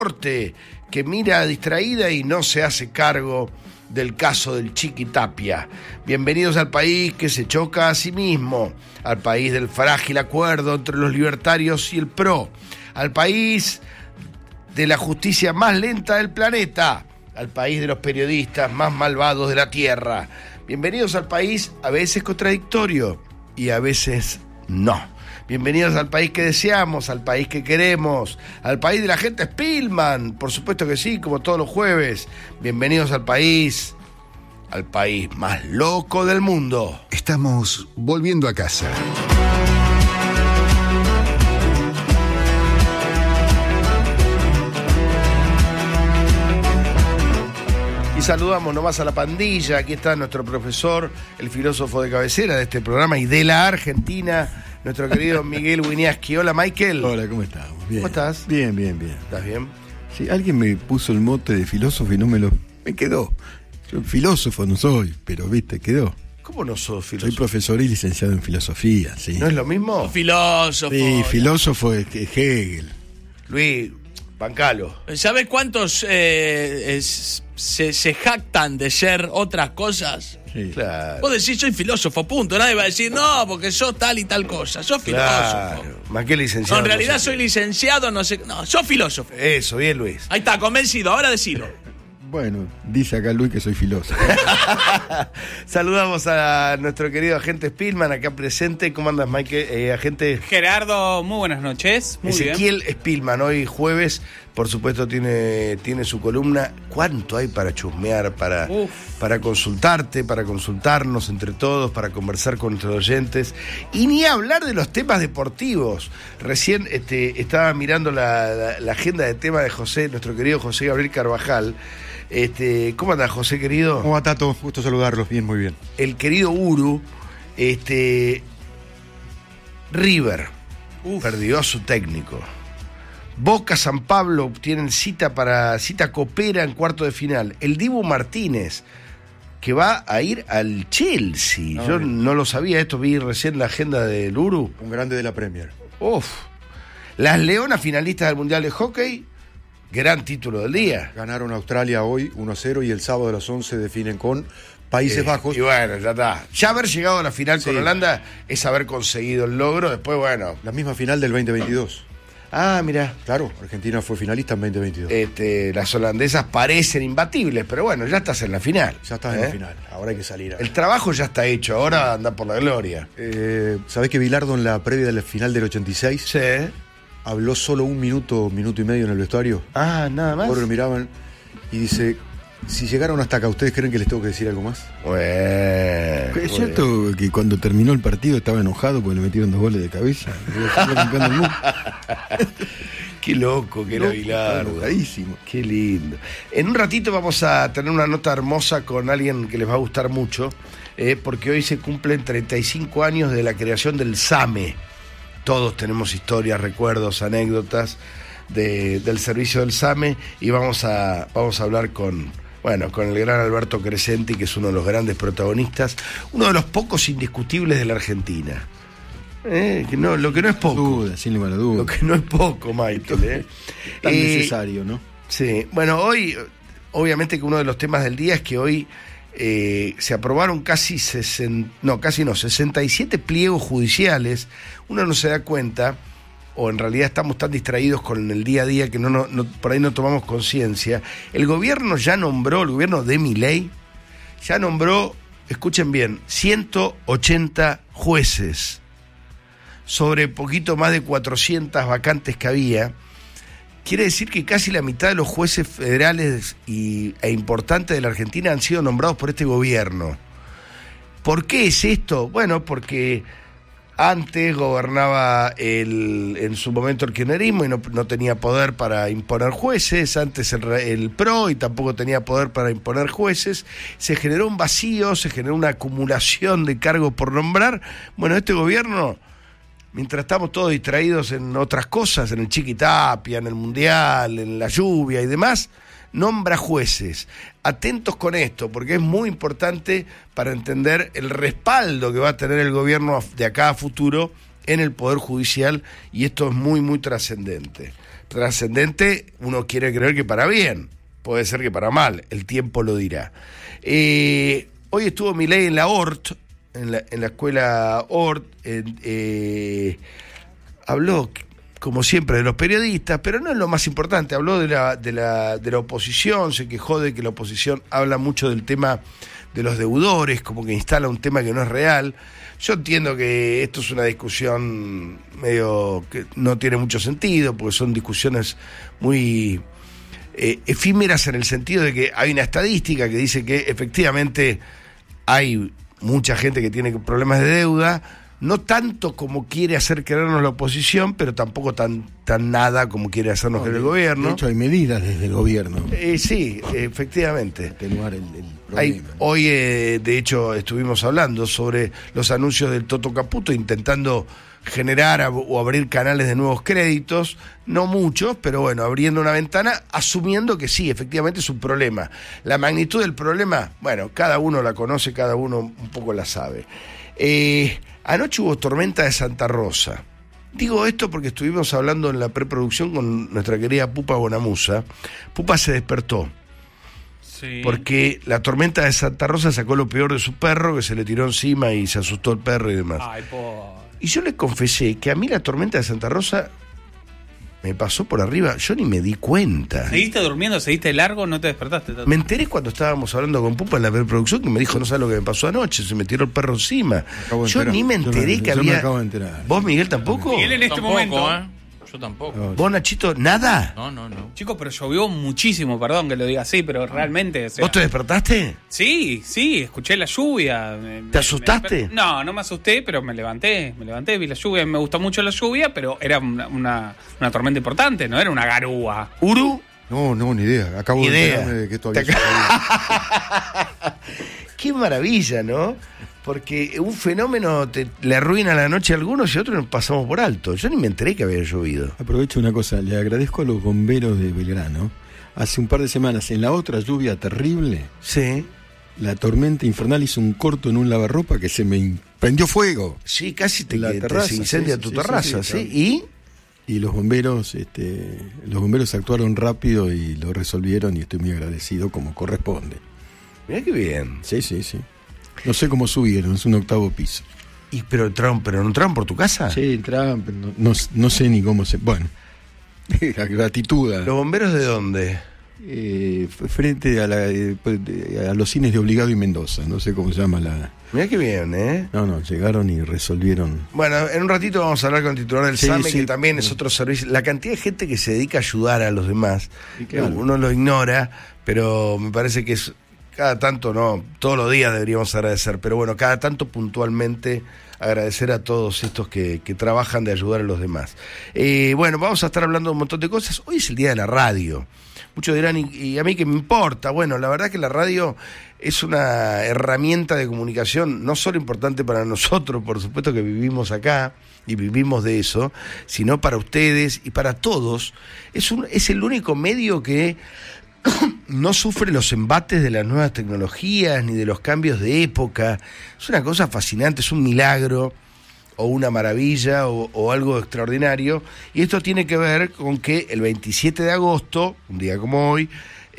que mira distraída y no se hace cargo del caso del Chiqui Tapia. Bienvenidos al país que se choca a sí mismo, al país del frágil acuerdo entre los libertarios y el PRO, al país de la justicia más lenta del planeta, al país de los periodistas más malvados de la tierra. Bienvenidos al país a veces contradictorio y a veces no. Bienvenidos al país que deseamos, al país que queremos, al país de la gente Spillman, por supuesto que sí, como todos los jueves. Bienvenidos al país más loco del mundo. Estamos volviendo a casa. Y saludamos nomás a la pandilla. Aquí está nuestro profesor, el filósofo de cabecera de este programa y de la Argentina, nuestro querido Miguel Wieniawski. Hola, Michael. Hola, ¿cómo estamos? Bien. ¿Cómo estás? Bien. ¿Estás bien? Sí, alguien me puso el mote de filósofo y me quedó. Yo filósofo no soy, pero viste, quedó. ¿Cómo no sos filósofo? Soy profesor y licenciado en filosofía, sí. ¿No es lo mismo? Filósofo. Sí, filósofo es Hegel. Luis, bancalo. ¿Sabes cuántos se jactan de ser otras cosas? Sí. Claro. Vos decís, soy filósofo, punto. Nadie va a decir, no, porque sos tal y tal cosa. Sos filósofo. Más que licenciado. No, en realidad no sé soy licenciado, no sé. No, sos filósofo. Eso, bien, Luis. Ahí está, convencido. Ahora decilo. Bueno, dice acá Luis que soy filósofo. Saludamos a nuestro querido agente Spillman acá presente. ¿Cómo andas, Mike? Agente Gerardo, muy buenas noches. Muy Ezequiel Spillman, hoy jueves, por supuesto, tiene su columna. ¿Cuánto hay para chusmear, para consultarte, para consultarnos entre todos, para conversar con nuestros oyentes? Y ni hablar de los temas deportivos. Recién estaba mirando la agenda de tema de José, nuestro querido José Gabriel Carvajal. ¿Cómo andás, José, querido? ¿Cómo va, Tato? Gusto saludarlos. Bien, muy bien. El querido Uru, River, perdió a su técnico. Boca San Pablo tienen cita copera en cuarto de final. El Dibu Martínez, que va a ir al Chelsea. Yo no lo sabía, esto vi recién la agenda del Uru. Un grande de la Premier. Las Leonas finalistas del Mundial de Hockey, gran título del día. Ganaron a Australia hoy 1-0 y el sábado a las 11 definen con Países Bajos. Y bueno, ya está. Ya haber llegado a la final con Holanda es haber conseguido el logro. Después, bueno. La misma final del 2022. Ah, mirá. Claro, Argentina fue finalista en 2022. Las holandesas parecen imbatibles, pero bueno, ya estás en la final. Ya estás en la final. Ahora hay que salir. El trabajo ya está hecho, ahora anda por la gloria. ¿Sabés que Bilardo en la previa de la final del 86? Sí. Habló solo un minuto y medio en el vestuario. Ah, nada más. Ahora lo miraban y dice: si llegaron hasta acá, ¿ustedes creen que les tengo que decir algo más? Es cierto que cuando terminó el partido estaba enojado porque le metieron 2 goles de cabeza. Qué loco que era Bilardo. Enojadísimo. Qué lindo. En un ratito vamos a tener una nota hermosa con alguien que les va a gustar mucho, porque hoy se cumplen 35 años de la creación del SAME. Todos tenemos historias, recuerdos, anécdotas del servicio del SAME, y vamos a hablar con el gran Alberto Crescenti, que es uno de los grandes protagonistas, uno de los pocos indiscutibles de la Argentina. Lo que no es poco. Duda, sin lugar a duda. Lo que no es poco, Michael. Tan necesario, ¿no? Sí. Bueno, hoy, obviamente que uno de los temas del día es que hoy se aprobaron 67 pliegos judiciales. Uno no se da cuenta, o en realidad estamos tan distraídos con el día a día que por ahí no tomamos conciencia. El gobierno de Milei ya nombró, escuchen bien, 180 jueces sobre poquito más de 400 vacantes que había. Quiere decir que casi la mitad de los jueces federales e importantes de la Argentina han sido nombrados por este gobierno. ¿Por qué es esto? Bueno, porque antes gobernaba en su momento el kirchnerismo y no tenía poder para imponer jueces, antes el PRO y tampoco tenía poder para imponer jueces. Se generó un vacío, se generó una acumulación de cargos por nombrar. Bueno, este gobierno, mientras estamos todos distraídos en otras cosas, en el Chiqui Tapia, en el Mundial, en la lluvia y demás, nombra jueces. Atentos con esto, porque es muy importante para entender el respaldo que va a tener el gobierno de acá a futuro en el Poder Judicial, y esto es muy, muy trascendente. trascendente, uno quiere creer que para bien, puede ser que para mal, el tiempo lo dirá. Hoy estuvo Milei en la ORT, en la escuela ORT, habló, como siempre, de los periodistas, pero no es lo más importante, habló de la oposición, se quejó de que la oposición habla mucho del tema de los deudores, como que instala un tema que no es real. Yo entiendo que esto es una discusión medio que no tiene mucho sentido, porque son discusiones muy efímeras en el sentido de que hay una estadística que dice que efectivamente hay mucha gente que tiene problemas de deuda, no tanto como quiere hacer creernos la oposición, pero tampoco tan nada como quiere hacernos creer el gobierno. De hecho, hay medidas desde el gobierno. Sí, efectivamente. Atenuar el problema. Hoy, de hecho, estuvimos hablando sobre los anuncios del Toto Caputo, intentando generar o abrir canales de nuevos créditos, no muchos, pero bueno, abriendo una ventana, asumiendo que sí, efectivamente es un problema. La magnitud del problema, bueno, cada uno la conoce, cada uno un poco la sabe. Anoche hubo tormenta de Santa Rosa. Digo esto porque estuvimos hablando en la preproducción con nuestra querida Pupa Bonamusa. Pupa se despertó. Sí. Porque la tormenta de Santa Rosa sacó lo peor de su perro, que se le tiró encima y se asustó el perro y demás. Ay, Y yo le confesé que a mí la tormenta de Santa Rosa me pasó por arriba, yo ni me di cuenta. ¿Seguiste durmiendo? ¿Seguiste largo? ¿No te despertaste? Me enteré cuando estábamos hablando con Pupa en la preproducción, que me dijo, no sabes lo que me pasó anoche, se me tiró el perro encima. Yo ni me enteré que yo había... me acabo de enterar. ¿Vos, Miguel, tampoco? Miguel en este Tampoco, momento. Yo tampoco. No, ¿Vos, Nachito, nada? No. Chicos, pero llovió muchísimo, perdón que lo diga así, pero realmente... o sea, ¿Vos te despertaste? Sí, escuché la lluvia. ¿Te asustaste? No me asusté, pero me levanté, vi la lluvia, me gusta mucho la lluvia, pero era una tormenta importante, no era una garúa. ¿Uru? No, ni idea. Acabo de enterarme de que esto había sucedido. Qué maravilla, ¿no? Porque un fenómeno le arruina la noche a algunos y a otros nos pasamos por alto. Yo ni me enteré que había llovido. Aprovecho una cosa, le agradezco a los bomberos de Belgrano. Hace un par de semanas, en la otra lluvia terrible, Sí. la tormenta infernal hizo un corto en un lavarropa que se me prendió fuego. Sí, casi La te terraza, se incendia sí, tu sí, terraza, sí, ¿sí? sí, ¿Y? Y los bomberos actuaron rápido y lo resolvieron y estoy muy agradecido como corresponde. Mirá qué bien. Sí. No sé cómo subieron, es un 8º piso. ¿Pero no entraron por tu casa? Sí, entraban, pero no sé ni cómo se... Bueno, la gratitud ¿Los bomberos de dónde? frente a los cines de Obligado y Mendoza, no sé cómo se llama la... Mirá qué bien, ¿eh? No, llegaron y resolvieron. Bueno, en un ratito vamos a hablar con el titular del Sí, SAME, sí. que también es otro servicio. La cantidad de gente que se dedica a ayudar a los demás, Sí, claro. uno lo ignora, pero me parece que es cada tanto, no, todos los días deberíamos agradecer, pero bueno, cada tanto puntualmente agradecer a todos estos que trabajan de ayudar a los demás. Bueno, vamos a estar hablando de un montón de cosas. Hoy es el día de la radio. Muchos dirán, ¿y a mí qué me importa? Bueno, la verdad que la radio es una herramienta de comunicación no solo importante para nosotros, por supuesto que vivimos acá y vivimos de eso, sino para ustedes y para todos. Es el único medio que no sufre los embates de las nuevas tecnologías ni de los cambios de época. Es una cosa fascinante, es un milagro o una maravilla o algo extraordinario, y esto tiene que ver con que el 27 de agosto, un día como hoy,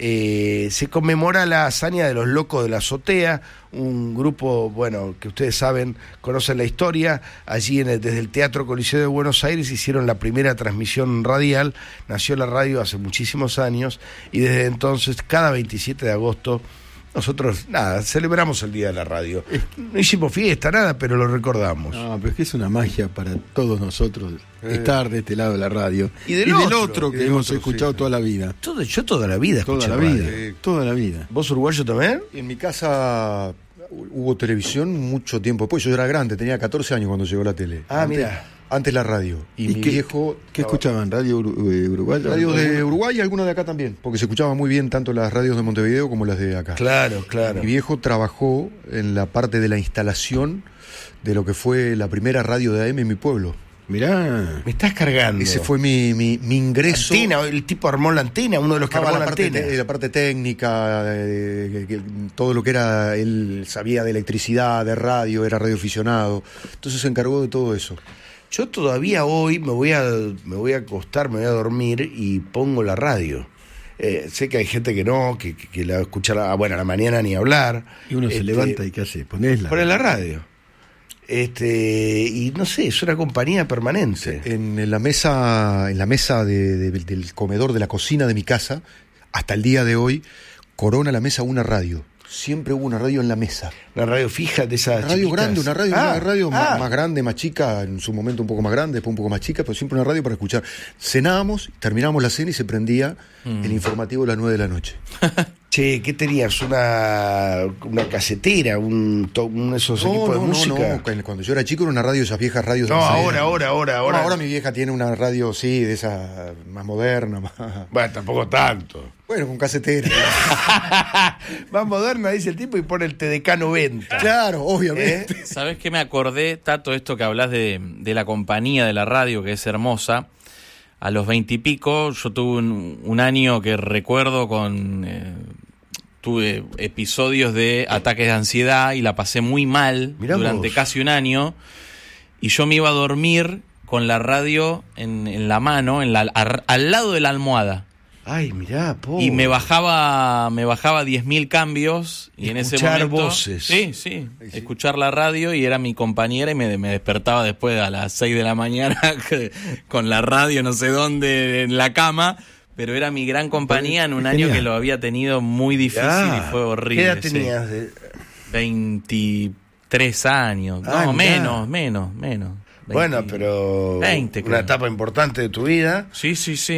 se conmemora la hazaña de los locos de la azotea, un grupo, bueno, que ustedes saben, conocen la historia. Allí desde el Teatro Coliseo de Buenos Aires hicieron la primera transmisión radial, nació la radio hace muchísimos años, y desde entonces, cada 27 de agosto, nosotros, celebramos el Día de la Radio. No hicimos fiesta, nada, pero lo recordamos. No, pero es que es una magia para todos nosotros estar de este lado de la radio. Y del otro, que y del hemos otro, escuchado sí. toda la vida. Yo toda la vida Toda escuché la radio. vida. Toda la vida. ¿Vos uruguayo también? En mi casa hubo televisión mucho tiempo después. Yo era grande, tenía 14 años cuando llegó la tele. Mira. Antes la radio. Y mi viejo... ¿Qué escuchaban? ¿Radio Uruguaya? Radios de Uruguay y algunas de acá también, porque se escuchaba muy bien tanto las radios de Montevideo como las de acá. Claro. Mi viejo trabajó en la parte de la instalación de lo que fue la primera radio de AM en mi pueblo. Mirá. Me estás cargando. Ese fue mi ingreso. Antena, el tipo armó la antena, uno de los que armó la antena. La parte técnica, todo lo que era, él sabía de electricidad, de radio, era radioaficionado. Entonces se encargó de todo eso. Yo todavía hoy me voy a acostar, me voy a dormir y pongo la radio. Sé que hay gente que no, que la escucha a la mañana ni hablar. Y uno se levanta y ¿qué hace? Ponés la radio. Y no sé, es una compañía permanente. En la mesa del comedor de la cocina de mi casa, hasta el día de hoy, corona la mesa una radio. Siempre hubo una radio en la mesa. Una radio fija de esas radio chiquitas. Grande, una radio más grande, más chica, en su momento un poco más grande, después un poco más chica, pero siempre una radio para escuchar. Cenábamos, terminábamos la cena y se prendía el informativo a las 9 de la noche. Che, ¿qué tenías? ¿Una casetera? ¿Esos equipos de música? No, cuando yo era chico era una radio, esas viejas radios. No, ahora. Ahora mi vieja tiene una radio, sí, de esa más moderna. Más... Bueno, tampoco tanto. Bueno, con casetera. Más moderna, dice el tipo, y pone el TDK 90. Claro, obviamente. ¿Sabés qué me acordé, Tato, esto que hablas de la compañía de la radio, que es hermosa? A los 20 y pico, yo tuve un año que recuerdo tuve episodios de ataques de ansiedad y la pasé muy mal. Mirá durante vos. Casi un año. Y yo me iba a dormir con la radio en la mano, al lado de la almohada. Ay, mirá, pobre. Y me bajaba 10.000 cambios y en ese momento voces. Sí, escuchar la radio, y era mi compañera, y me despertaba después a las 6 de la mañana con la radio no sé dónde en la cama, pero era mi gran compañía en un año que lo había tenido muy difícil y fue horrible. ¿Qué edad tenías? 23 años. No, menos. 20, bueno, pero 20, una etapa importante de tu vida. Sí.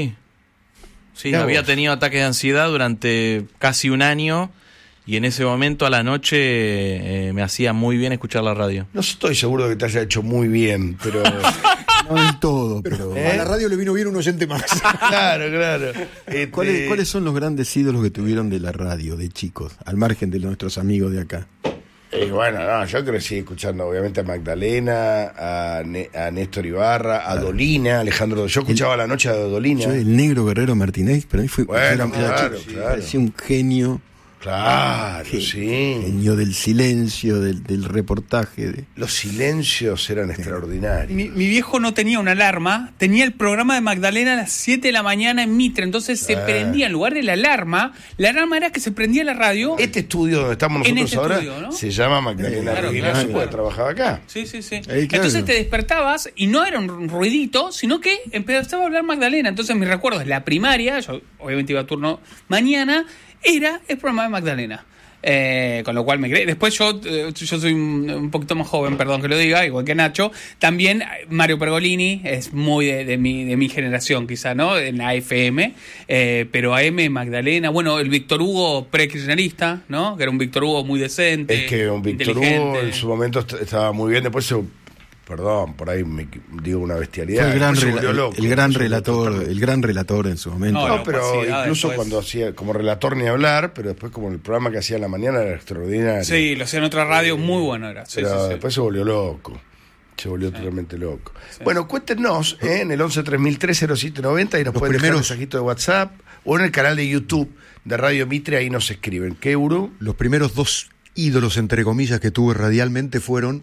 Sí, había tenido ataques de ansiedad durante casi un año, y en ese momento a la noche me hacía muy bien escuchar la radio. No estoy seguro de que te haya hecho muy bien, pero... No del todo, pero... A la radio le vino bien un oyente más. Claro. ¿Cuáles son los grandes ídolos que tuvieron de la radio, de chicos, al margen de nuestros amigos de acá? Bueno, yo crecí escuchando obviamente a Magdalena, a Néstor Ibarra, a Dolina, Alejandro. Yo escuchaba la noche a Dolina. Yo, el negro Guerrero Martínez, pero a mí fue... Bueno, claro. Parecía un genio. Claro, sí. Genio del silencio, del reportaje. Los silencios eran extraordinarios. Mi viejo no tenía una alarma, tenía el programa de Magdalena a las 7 de la mañana en Mitre, entonces se prendía en lugar de la alarma era que se prendía la radio. Este estudio donde estamos nosotros ahora ¿no? Se llama Magdalena Ruinas, porque trabajaba acá. Sí. Claro. Entonces te despertabas y no era un ruidito, sino que empezaba a hablar Magdalena. Entonces mis recuerdos, la primaria, yo obviamente iba a turno mañana, era el programa de Magdalena. Con lo cual me creí. Después yo soy un poquito más joven, perdón que lo diga, igual que Nacho. También Mario Pergolini es muy de mi generación, quizá, ¿no? En la FM. Pero AM, Magdalena. Bueno, el Víctor Hugo pre-kirchnerista, ¿no? Que era un Víctor Hugo muy decente. Es que un Víctor Hugo en su momento estaba muy bien. Después perdón, por ahí me digo una bestialidad. Fue el gran relator en su momento. No, pero incluso después, cuando hacía como relator ni hablar, pero después como el programa que hacía en la mañana era extraordinario. Sí, lo hacía en otra radio, muy bueno era. Pero después se volvió loco. Se volvió totalmente loco. Sí. Bueno, cuéntenos en el 11-3003-0790 y nos pueden dejar un mensajito de WhatsApp o en el canal de YouTube de Radio Mitre, ahí nos escriben. ¿Qué, Uru? Los primeros dos ídolos, entre comillas, que tuve radialmente fueron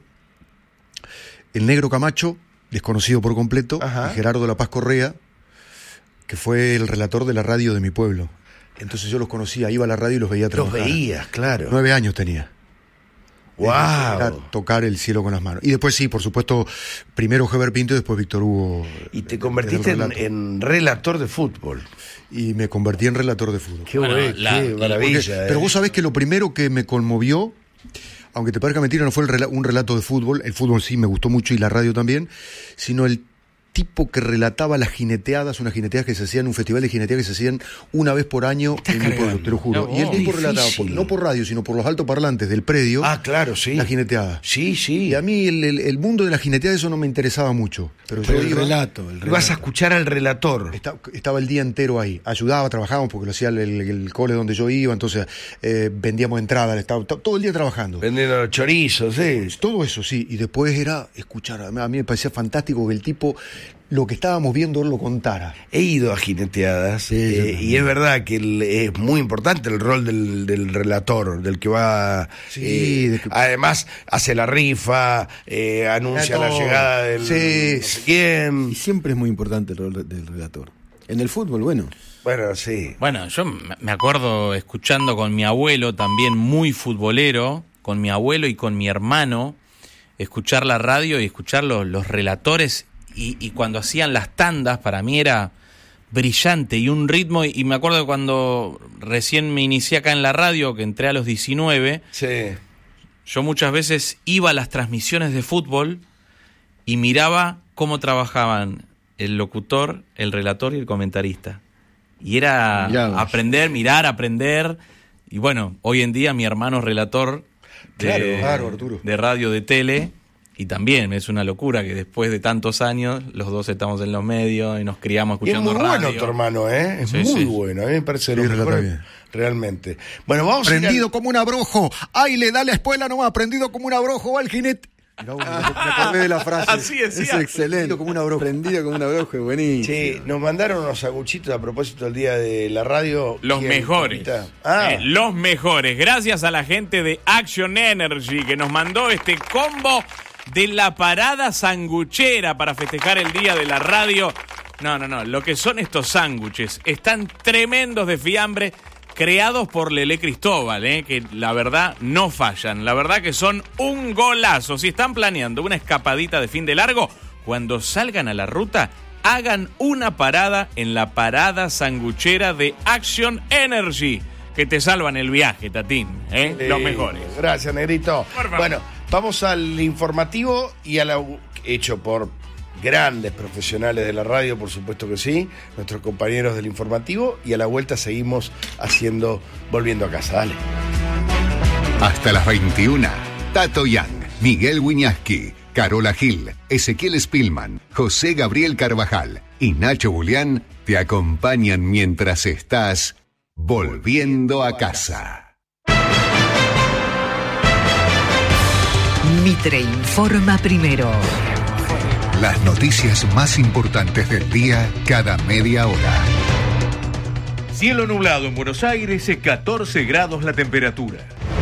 el Negro Camacho, desconocido por completo, y Gerardo La Paz Correa, que fue el relator de la radio de mi pueblo. Entonces yo los conocía, iba a la radio y los veía trabajar. Los veías, claro. 9 años tenía. ¡Wow! Era tocar el cielo con las manos. Y después sí, por supuesto, primero Heber Pinto y después Víctor Hugo. Y te convertiste en relator de fútbol. Y me convertí en relator de fútbol. Qué maravilla. Pero vos sabés que lo primero que me conmovió, aunque te parezca mentira, no fue un relato de fútbol, el fútbol sí me gustó mucho y la radio también, sino el tipo que relataba las jineteadas, unas jineteadas que se hacían, un festival de jineteadas que se hacían una vez por año en mi pueblo, te lo juro. Y el tipo relataba, no por radio, sino por los altoparlantes del predio. Claro, sí. La jineteada. Sí. Y a mí el mundo de la jineteada eso no me interesaba mucho. Pero yo el relato. Ibas a escuchar al relator. Estaba el día entero ahí. Ayudaba, trabajábamos porque lo hacía el cole donde yo iba, entonces vendíamos entradas, estaba todo el día trabajando. Vendiendo los chorizos, sí. Todo eso, sí. Y después era escuchar. A mí me parecía fantástico que el tipo lo que estábamos viendo lo contara. He ido a jineteadas y es verdad que es muy importante el rol del relator, del que va... además, hace la rifa, anuncia la llegada del no sé quién. Y siempre es muy importante el rol del relator. En el fútbol, bueno. Bueno, sí. Bueno, yo me acuerdo escuchando con mi abuelo, también muy futbolero, con mi abuelo y con mi hermano, escuchar la radio y escuchar los relatores y cuando hacían las tandas, para mí era brillante y un ritmo, y me acuerdo cuando recién me inicié acá en la radio, que entré a los 19, yo muchas veces iba a las transmisiones de fútbol y miraba cómo trabajaban el locutor, el relator y el comentarista. Y era aprender. Y bueno, hoy en día mi hermano es relator de radio, de tele, y también es una locura que después de tantos años los dos estamos en los medios y nos criamos escuchando radio. Es muy bueno tu hermano, ¿eh? Es muy bueno. A mí me parece lo mejor, realmente. Bueno, vamos prendido como un abrojo. ¡Ay, le da la espuela nomás! Prendido como un abrojo, va el jinete. Me acordé de la frase. Así decía. Es excelente. Como un abrojo. Prendido como un abrojo, buenísimo. Sí, nos mandaron unos aguchitos a propósito del día de la radio. Los mejores. Los mejores. Gracias a la gente de Action Energy que nos mandó este combo de la parada sanguchera para festejar el día de la radio. No. Lo que son estos sándwiches están tremendos de fiambre, creados por Lelé Cristóbal, que la verdad no fallan. La verdad que son un golazo. Si están planeando una escapadita de fin de largo, cuando salgan a la ruta, hagan una parada en la parada sanguchera de Action Energy, que te salvan el viaje, Tatín. Los mejores. Gracias, Negrito. Bueno, vamos al informativo y hecho por grandes profesionales de la radio, por supuesto que sí, nuestros compañeros del informativo, y a la vuelta seguimos volviendo a casa. Dale. Hasta las 21. Tato Yang, Miguel Wiñaski, Carola Gil, Ezequiel Spillman, José Gabriel Carvajal y Nacho Julián te acompañan mientras estás volviendo a casa. Mitre informa primero. Las noticias más importantes del día cada media hora. Cielo nublado en Buenos Aires, 14 grados la temperatura.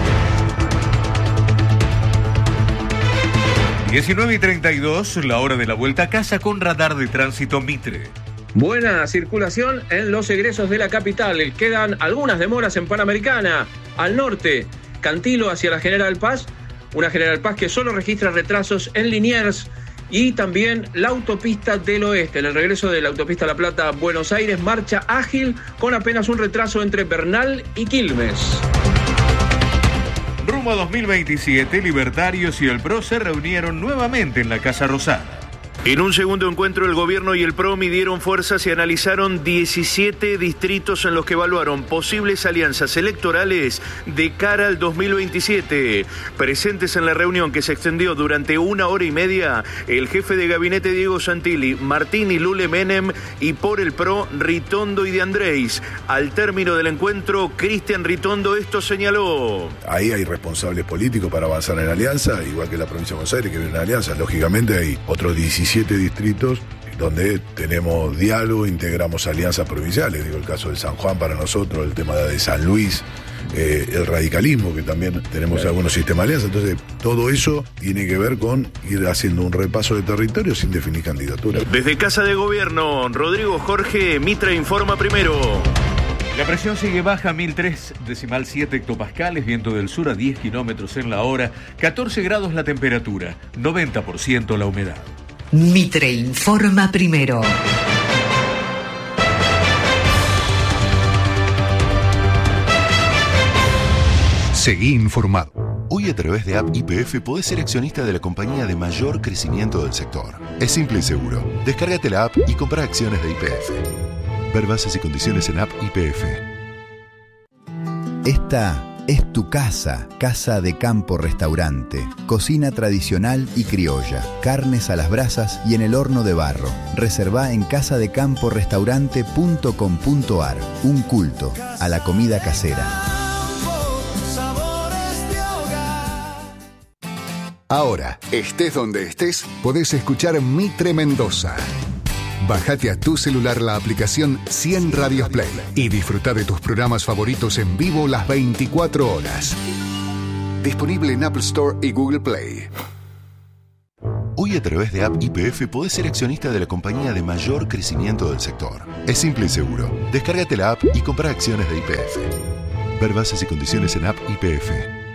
19:32, la hora de la vuelta a casa con radar de tránsito Mitre. Buena circulación en los egresos de la capital. Quedan algunas demoras en Panamericana. Al norte, Cantilo hacia la General Paz. Una General Paz que solo registra retrasos en Liniers. Y también la autopista del oeste. En el regreso de la autopista La Plata Buenos Aires, marcha ágil con apenas un retraso entre Bernal y Quilmes. Rumbo a 2027, Libertarios y el PRO se reunieron nuevamente en la Casa Rosada. En un segundo encuentro, el gobierno y el PRO midieron fuerzas y analizaron 17 distritos en los que evaluaron posibles alianzas electorales de cara al 2027. Presentes en la reunión, que se extendió durante 1 hora y media, el jefe de gabinete Diego Santilli, Martín y Lule Menem, y por el PRO, Ritondo y De Andrés. Al término del encuentro, Cristian Ritondo esto señaló. Ahí hay responsables políticos para avanzar en la alianza, igual que la provincia de Buenos Aires, que viene una alianza. Lógicamente hay otros 17 distritos donde tenemos diálogo, integramos alianzas provinciales. Digo, el caso de San Juan para nosotros, el tema de San Luis, el radicalismo, que también tenemos algunos sistemas de alianza. Entonces, todo eso tiene que ver con ir haciendo un repaso de territorio sin definir candidatura. Desde Casa de Gobierno, Rodrigo Jorge, Mitre informa primero. La presión sigue baja, 1003,7 hectopascales, viento del sur a 10 kilómetros en la hora, 14 grados la temperatura, 90% la humedad. Mitre informa primero. Seguí informado. Hoy, a través de App YPF podés ser accionista de la compañía de mayor crecimiento del sector. Es simple y seguro. Descárgate la app y compra acciones de YPF. Ver bases y condiciones en App YPF. Esta es tu casa, Casa de Campo Restaurante. Cocina tradicional y criolla, carnes a las brasas y en el horno de barro. Reservá en casadecamporestaurante.com.ar. Un culto a la comida casera. Ahora, estés donde estés, podés escuchar Mitre Mendoza. Bájate a tu celular la aplicación 100 Radios Play y disfruta de tus programas favoritos en vivo las 24 horas. Disponible en Apple Store y Google Play. Hoy a través de App YPF podés ser accionista de la compañía de mayor crecimiento del sector. Es simple y seguro. Descárgate la app y compra acciones de YPF. Ver bases y condiciones en App YPF.